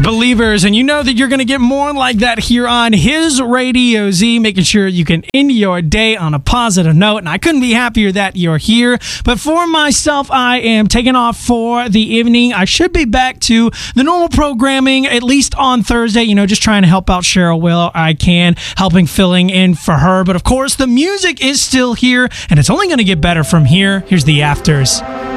Believers, and you know that you're going to get more like that here on His Radio Z, making sure you can end your day on a positive note, and I couldn't be happier that you're here. But for myself, I am taking off for the evening. I should be back to the normal programming, at least on Thursday, just trying to help out Cheryl well I can, filling in for her. But of course, the music is still here, and it's only going to get better from here. Here's the Afters.